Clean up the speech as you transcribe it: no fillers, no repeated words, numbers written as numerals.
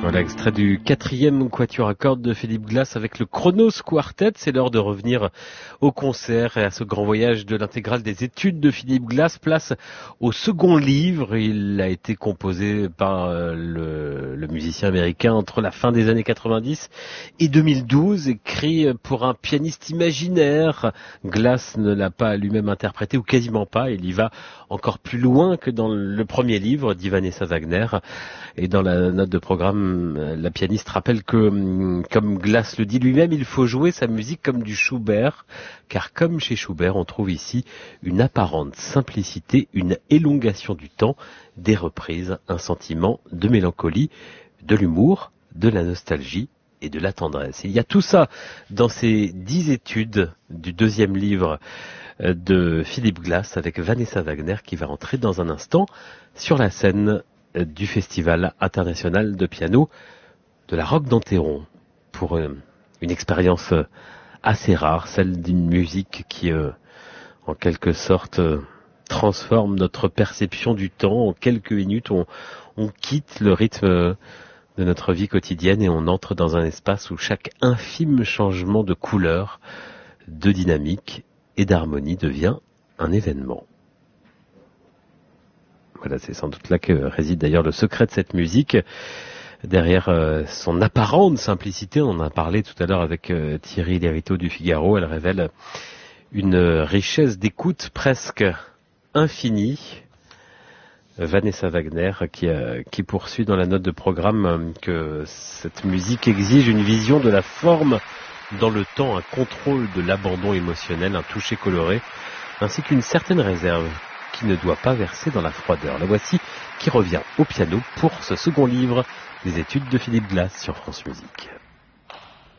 Voilà, extrait du 4e quatuor à cordes de Philippe Glass avec le Chronos Quartet. C'est l'heure de revenir au concert et à ce grand voyage de l'intégrale des études de Philippe Glass. Place au second livre. Il a été composé par le musicien américain entre la fin des années 90 et 2012, écrit pour un pianiste imaginaire. Glass ne l'a pas lui-même interprété, ou quasiment pas. Il y va encore plus loin que dans le premier livre d'Ivanessa Wagner. Et dans la note de programme, la pianiste rappelle que, comme Glass le dit lui-même, il faut jouer sa musique comme du Schubert, car comme chez Schubert, on trouve ici une apparente simplicité, une élongation du temps, des reprises, un sentiment de mélancolie, de l'humour, de la nostalgie et de la tendresse. Il y a tout ça dans ces 10 études du deuxième livre de Philippe Glass avec Vanessa Wagner qui va entrer dans un instant sur la scène du Festival international de piano de la Roque d'Enterron pour une expérience assez rare, celle d'une musique qui en quelque sorte transforme notre perception du temps. En quelques minutes, on quitte le rythme de notre vie quotidienne et on entre dans un espace où chaque infime changement de couleur, de dynamique et d'harmonie devient un événement. Voilà, c'est sans doute là que réside d'ailleurs le secret de cette musique. Derrière son apparente simplicité, on en a parlé tout à l'heure avec Thierry Lériteau du Figaro, elle révèle une richesse d'écoute presque infinie. Vanessa Wagner qui poursuit dans la note de programme que cette musique exige une vision de la forme dans le temps, un contrôle de l'abandon émotionnel, un toucher coloré, ainsi qu'une certaine réserve qui ne doit pas verser dans la froideur. La voici qui revient au piano pour ce second livre des études de Philippe Glass sur France Musique.